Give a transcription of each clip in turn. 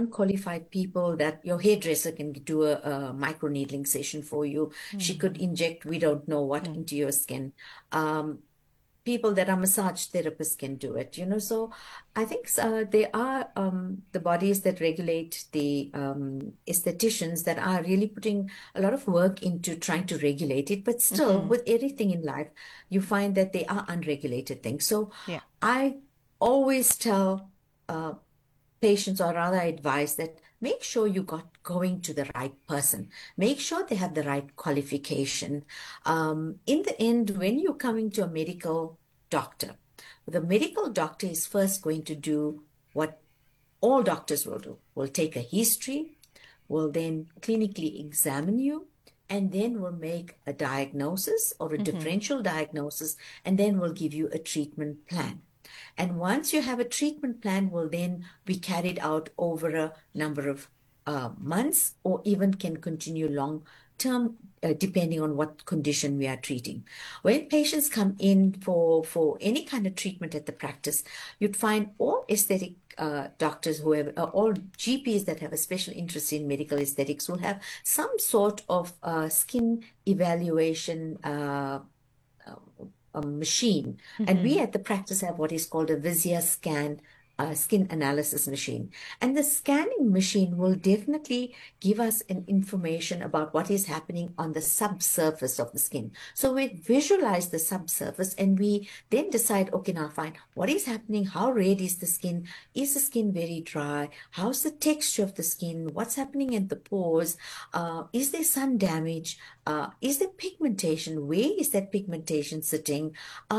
qualified people that your hairdresser can do a microneedling session for you. She could inject, we don't know what, into your skin. People that are massage therapists can do it, So I think there are the bodies that regulate the estheticians that are really putting a lot of work into trying to regulate it. But still, with everything in life, you find that they are unregulated things. So Yeah. I always tell patients, or rather advise, that make sure you got going to the right person. Make sure they have the right qualification. In the end, when you're coming to a medical doctor, the medical doctor is first going to do what all doctors will do. Will take a history, will then clinically examine you, and then will make a diagnosis or a differential diagnosis, and then will give you a treatment plan. And once you have a treatment plan, will then be carried out over a number of months, or even can continue long term, depending on what condition we are treating. When patients come in for any kind of treatment at the practice, you'd find all aesthetic doctors who have, all GPs that have a special interest in medical aesthetics will have some sort of skin evaluation a machine. And we at the practice have what is called a VisiaScan skin analysis machine. And the scanning machine will definitely give us an information about what is happening on the subsurface of the skin. So we visualize the subsurface and we then decide, okay, now fine, what is happening? How red is the skin? Is the skin very dry? How's the texture of the skin? What's happening at the pores? Is there sun damage? Is there pigmentation? Where is that pigmentation sitting?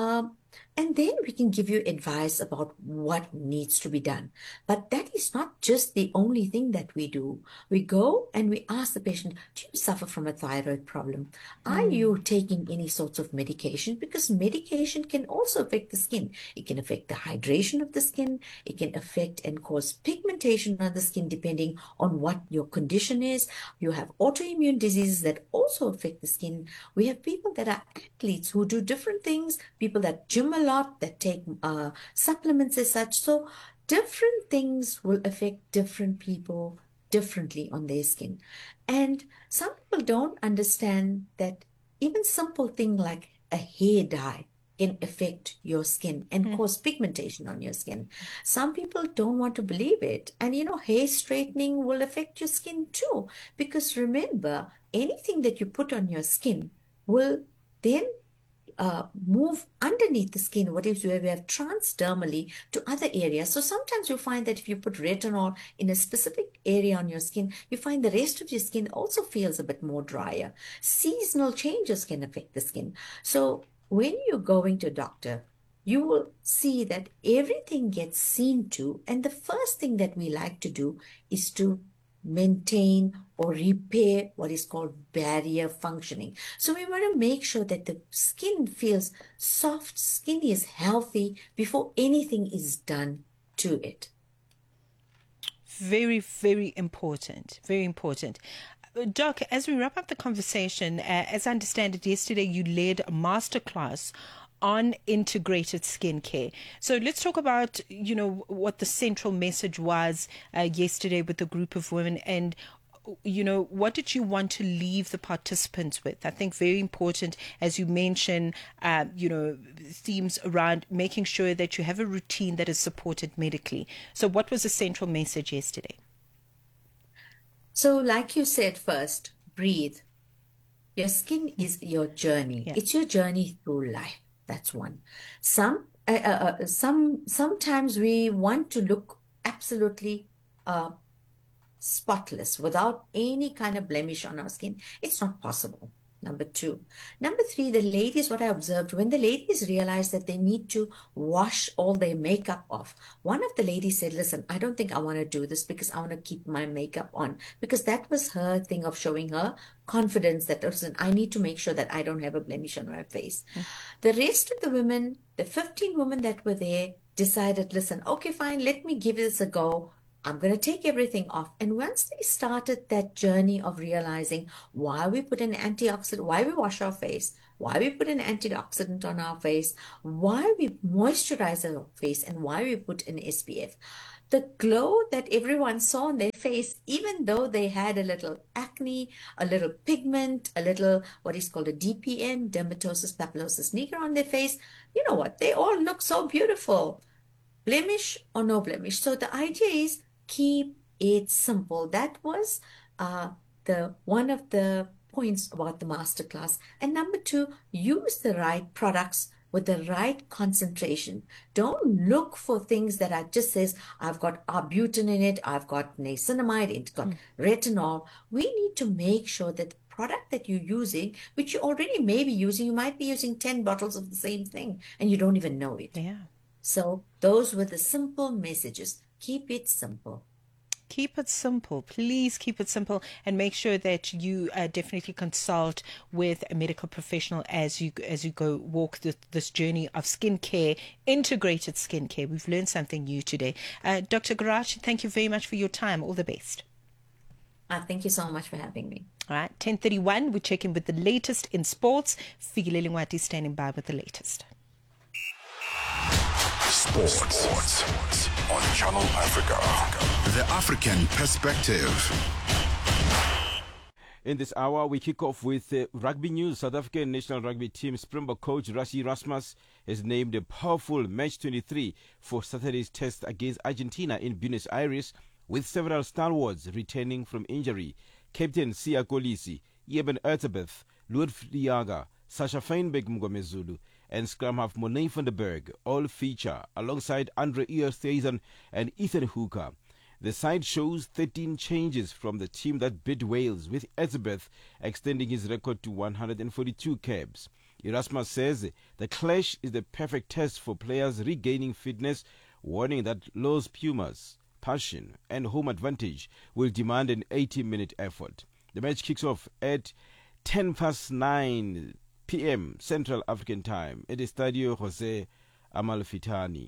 And then we can give you advice about what needs to be done. But that is not just the only thing that we do. We go and we ask the patient, do you suffer from a thyroid problem? Are you taking any sorts of medication? Because medication can also affect the skin. It can affect the hydration of the skin. It can affect and cause pigmentation on the skin depending on what your condition is. You have autoimmune diseases that also affect the skin. We have people that are athletes who do different things, people that gym a lot, that take supplements as such. So different things will affect different people differently on their skin. And some people don't understand that even simple thing like a hair dye can affect your skin and cause pigmentation on your skin. Some people don't want to believe it. And hair straightening will affect your skin too. Because remember, anything that you put on your skin will then move underneath the skin, what is where we have transdermally to other areas. So sometimes you find that if you put retinol in a specific area on your skin, you find the rest of your skin also feels a bit more drier. Seasonal changes can affect the skin. So when you're going to a doctor, you will see that everything gets seen to, and the first thing that we like to do is to maintain or repair what is called barrier functioning. So we want to make sure that the skin feels soft, skin is healthy before anything is done to it. Very, very important. Very important. Doc, as we wrap up the conversation, as I understand it, yesterday you led a masterclass on integrated skincare. So let's talk about, what the central message was yesterday with a group of women, and what did you want to leave the participants with? I think very important, as you mentioned, themes around making sure that you have a routine that is supported medically. So what was the central message yesterday? So like you said, first, breathe. Your skin is your journey. Yeah. It's your journey through life. That's one. Sometimes we want to look absolutely spotless without any kind of blemish on our skin. It's not possible. Number two. Number three, the ladies, what I observed, when the ladies realized that they need to wash all their makeup off, one of the ladies said, listen, I don't think I want to do this because I want to keep my makeup on. Because that was her thing of showing her confidence that, listen, I need to make sure that I don't have a blemish on my face. The rest of the women, the 15 women that were there, decided, listen, okay, fine, let me give this a go. I'm going to take everything off. And once they started that journey of realizing why we put an antioxidant, why we wash our face, why we put an antioxidant on our face, why we moisturize our face, and why we put an SPF, the glow that everyone saw on their face, even though they had a little acne, a little pigment, a little what is called a DPN, dermatosis papulosis nigra on their face, you know what? They all look so beautiful. Blemish or no blemish. So the idea is keep it simple. That was the one of the points about the masterclass. And number two, use the right products with the right concentration. Don't look for things that are just says, I've got arbutin in it, I've got niacinamide, it's got retinol. We need to make sure that the product that you're using, which you already may be using, you might be using 10 bottles of the same thing and you don't even know it. Yeah. So those were the simple messages. Keep it simple. Keep it simple. Please keep it simple, and make sure that you definitely consult with a medical professional as you go walk this journey of skincare, integrated skincare. We've learned something new today. Dr. Garage, thank you very much for your time. All the best. Thank you so much for having me. All right, 10:31. We check in with the latest in sports. Fikile Lingwati standing by with the latest. Sports on Channel Africa. The African perspective. In this hour, we kick off with rugby news. South African national rugby team Springbok coach Rassie Erasmus has named a powerful match 23 for Saturday's test against Argentina in Buenos Aires, with several stalwarts returning from injury. Captain Siya Kolisi, Eben Etzebeth, Lord Friaga, Sasha Feinberg Mngomezulu, and scrum half Monet van der Berg all feature alongside Andre Earsthuizen and Ethan Hooker. The side shows 13 changes from the team that beat Wales, with Etzebeth extending his record to 142 caps. Erasmus says the clash is the perfect test for players regaining fitness, warning that Los Pumas' passion and home advantage will demand an 80-minute effort. The match kicks off at 9:10 p.m. Central African Time at Estadio Jose Amalfitani.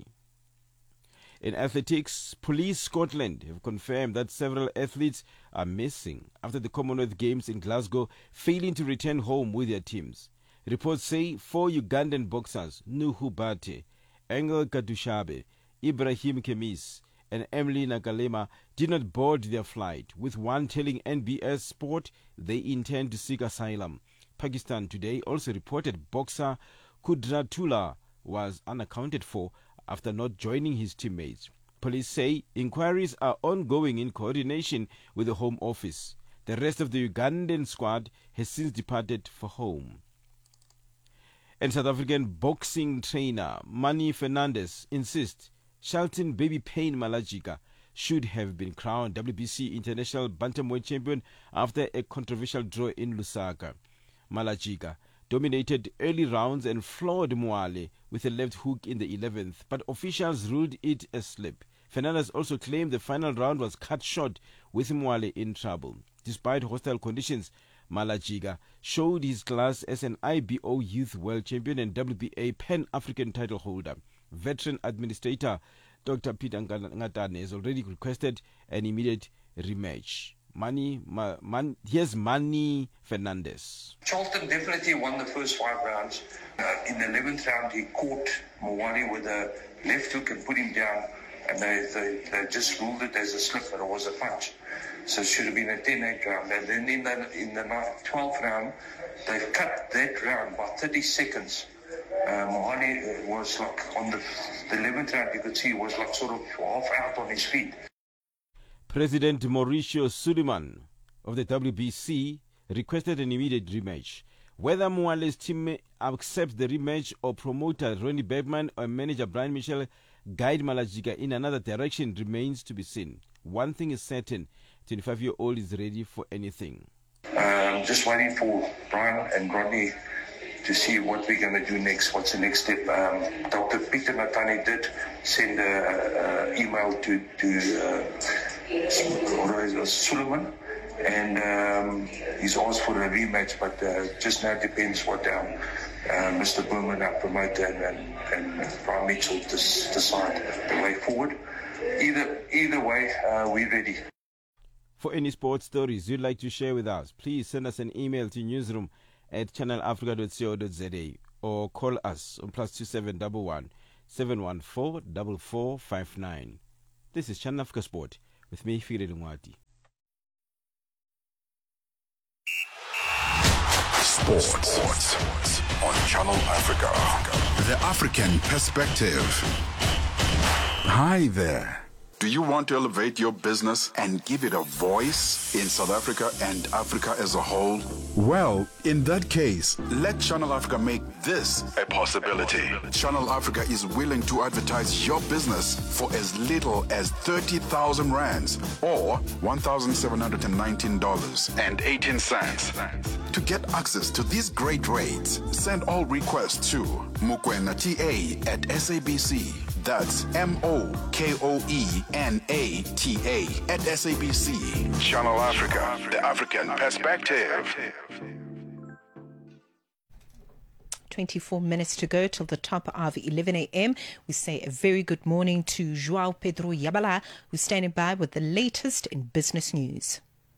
In athletics, Police Scotland have confirmed that several athletes are missing after the Commonwealth Games in Glasgow, failing to return home with their teams. Reports say 4 Ugandan boxers, Nuhu Bate, Engel Gadushabe, Ibrahim Kemis, and Emily Nakalema, did not board their flight, with one telling NBS Sport they intend to seek asylum. Pakistan Today also reported boxer Kudratullah was unaccounted for after not joining his teammates. Police say inquiries are ongoing in coordination with the Home Office. The rest of the Ugandan squad has since departed for home. And South African boxing trainer Manny Fernandez insists Shelton Baby Pain Malajika should have been crowned WBC International Bantamweight Champion after a controversial draw in Lusaka. Malajika dominated early rounds and floored Mwale with a left hook in the 11th, but officials ruled it a slip. Fernandez also claimed the final round was cut short, with Mwale in trouble. Despite hostile conditions, Malajika showed his class as an IBO Youth World Champion and WBA Pan-African title holder. Veteran administrator Dr. Peter Ngatane has already requested an immediate rematch. Here's Manny Fernandez. Charlton definitely won the first 5 rounds. In the 11th round, he caught Mwale with a left hook and put him down, and they just ruled it as a slip, but it was a punch. So it should have been a 10-8 round. And then in the 12th round, they've cut that round by 30 seconds. Mwale was like on the 11th round, you could see he was like sort of half out on his feet. President Mauricio Suleiman of the WBC requested an immediate rematch. Whether Mwale's team accepts the rematch or promoter Ronnie Bergman or manager Brian Mitchell guide Malajika in another direction remains to be seen. One thing is certain, 25-year-old is ready for anything. Just waiting for Brian and Rodney to see what we're going to do next. What's the next step? Dr. Peter Natani did send an email to Suleiman, and he's asked for a rematch, but just now depends what Mr. Berman, our promoter, and Brian Mitchell decide the way forward. Either way, we're ready. For any sports stories you'd like to share with us, please send us an email to newsroom@channelafrica.co.za or call us on +2711 714 4459. This is Channel Africa Sport with me, Fire Lungwati. Sports on Channel Africa. The African Perspective. Hi there. Do you want to elevate your business and give it a voice in South Africa and Africa as a whole? Well, in that case, let Channel Africa make this a possibility. Channel Africa is willing to advertise your business for as little as 30,000 rands or $1,719.18. To get access to these great rates, send all requests to mokoenata@SABC. That's MOKOENATA@SABC. Channel Africa, the African Perspective. 24 minutes to go till the top of 11 a.m. We say a very good morning to João Pedro Yabala, who's standing by with the latest in business news.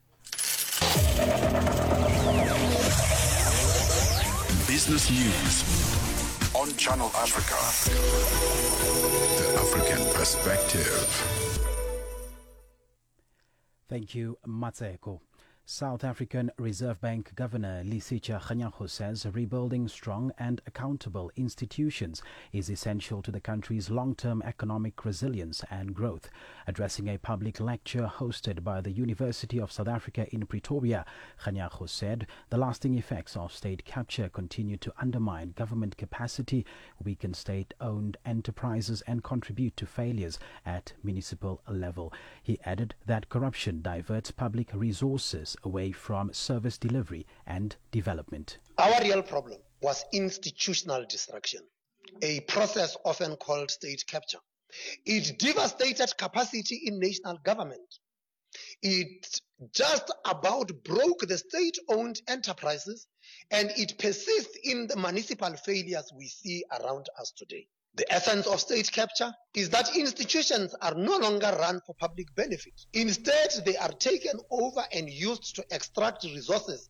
Business news on Channel Africa. The African Perspective. Thank you, Matseko. South African Reserve Bank Governor Lesetja Kganyago says rebuilding strong and accountable institutions is essential to the country's long-term economic resilience and growth. Addressing a public lecture hosted by the University of South Africa in Pretoria, Kganyago said the lasting effects of state capture continue to undermine government capacity, weaken state-owned enterprises and contribute to failures at municipal level. He added that corruption diverts public resources away from service delivery and development. Our real problem was institutional destruction, a process often called state capture. It devastated capacity in national government. It just about broke the state-owned enterprises, and it persists in the municipal failures we see around us today. The essence of state capture is that institutions are no longer run for public benefit. Instead, they are taken over and used to extract resources.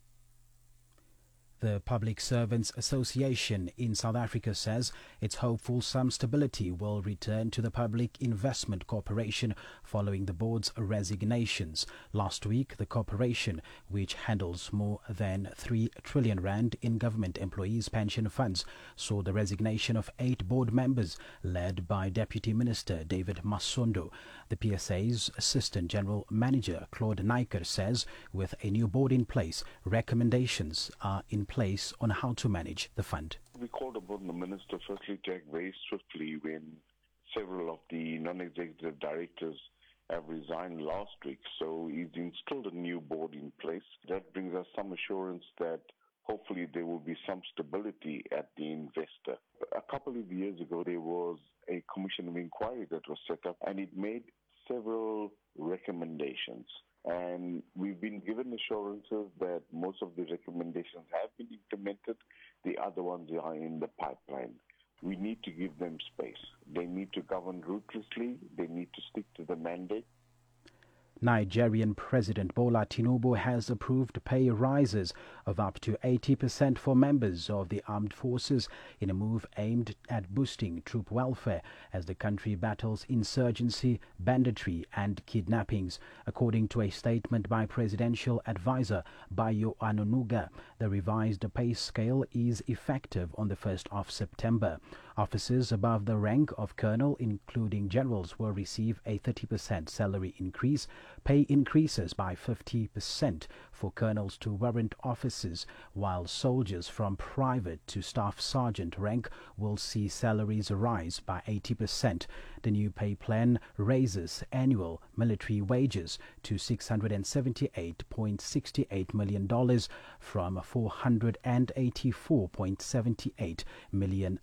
The Public Servants Association in South Africa says it's hopeful some stability will return to the Public Investment Corporation following the board's resignations. Last week, the corporation, which handles more than 3 trillion rand in government employees' pension funds, saw the resignation of 8 board members led by Deputy Minister David Masondo. The PSA's Assistant General Manager Claude Nyker says with a new board in place, recommendations are in place on how to manage the fund. We called upon the minister firstly to act very swiftly when several of the non-executive directors have resigned last week. So he's installed a new board in place. That brings us some assurance that hopefully there will be some stability at the investor. A couple of years ago, there was a commission of inquiry that was set up, and it made several recommendations. And we've been given assurances that most of the recommendations have been implemented. The other ones are in the pipeline. We need to give them space. They need to govern ruthlessly. They need to stick to the mandate. Nigerian President Bola Tinubu has approved pay rises of up to 80% for members of the armed forces in a move aimed at boosting troop welfare as the country battles insurgency, banditry and kidnappings. According to a statement by presidential advisor Bayo Anunuga, the revised pay scale is effective on the 1st of September. Officers above the rank of colonel, including generals, will receive a 30% salary increase, pay increases by 50% for colonels to warrant officers, while soldiers from private to staff sergeant rank will see salaries rise by 80%. The new pay plan raises annual military wages to $678.68 million from $484.78 million.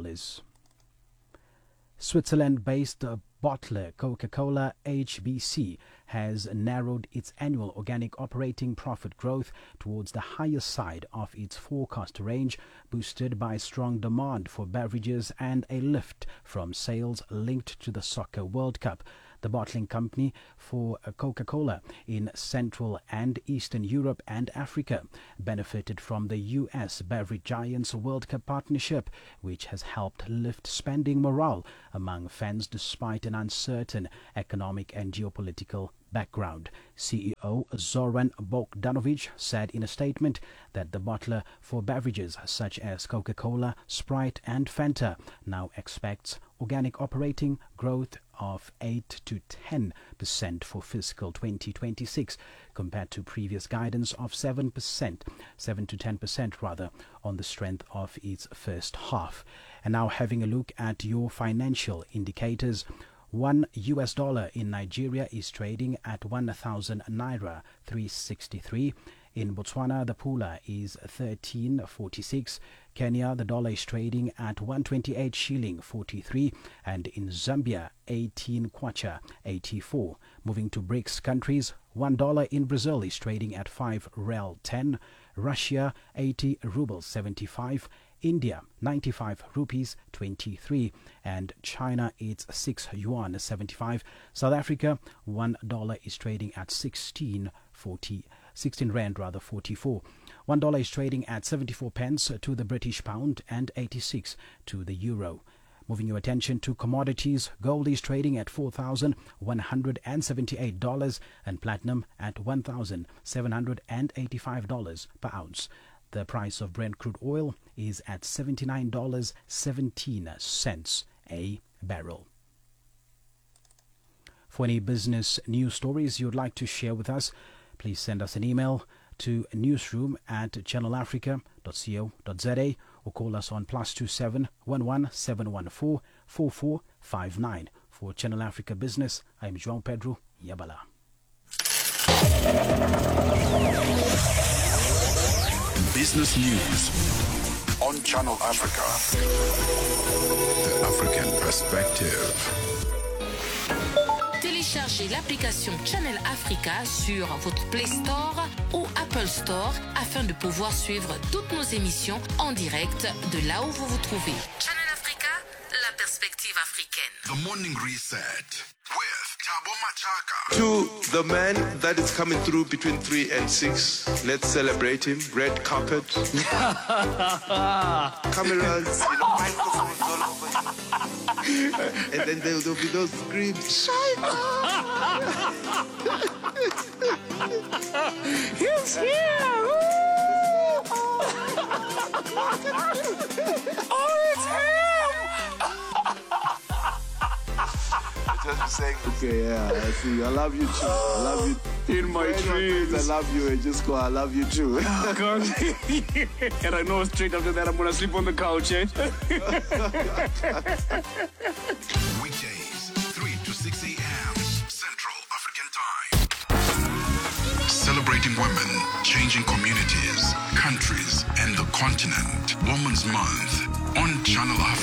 Switzerland-based bottler Coca-Cola HBC has narrowed its annual organic operating profit growth towards the higher side of its forecast range, boosted by strong demand for beverages and a lift from sales linked to the Soccer World Cup. The bottling company for Coca-Cola in Central and Eastern Europe and Africa benefited from the U.S. Beverage Giants World Cup partnership, which has helped lift spending morale among fans despite an uncertain economic and geopolitical background. CEO Zoran Bogdanovic said in a statement that the bottler for beverages such as Coca-Cola, Sprite and Fanta now expects organic operating growth of 8 to 10% for fiscal 2026 compared to previous guidance of 7 to 10% rather, on the strength of its first half. And now having a look at your financial indicators. $1 in Nigeria is trading at 1,000 naira 363. In Botswana, the pula is 13.46. Kenya, the dollar is trading at 128 shilling 43, and in Zambia 18 kwacha 84. Moving to BRICS countries, $1 in Brazil is trading at 5 rel 10. Russia 80 rubles 75. India 95 rupees 23, and China it's 6 yuan 75. South Africa $1 is trading at 16 rand 44. $1 is trading at 74 pence to the British pound and 86 to the euro. Moving your attention to commodities, gold is trading at $4,178 and platinum at $1,785 per ounce. The price of Brent crude oil is at $79.17 a barrel. For any business news stories you'd like to share with us, please send us an email to newsroom@channelafrica.co.za or call us on +27 11 714 4459. For Channel Africa Business, I'm João Pedro Yabala. Business News on Channel Africa. The African Perspective. Téléchargez l'application Channel Africa sur votre Play Store ou Apple Store afin de pouvoir suivre toutes nos émissions en direct de là où vous vous trouvez. Channel Africa, la perspective africaine. The Morning Reset with Thabo Machaka. To the man that is coming through between 3 and 6, let's celebrate him. Red carpet. Cameras, microphones all over him. And then there'll be those screams. He's here! Oh, it's him! Just saying, okay, yeah, I see. I love you too. I love you. In my dreams. I love you, and just go, I love you too. And I know straight after that I'm going to sleep on the couch, eh? Weekdays, 3 to 6 a.m. Central African Time. Celebrating women, changing communities, countries, and the continent. Women's Month on Channel Africa.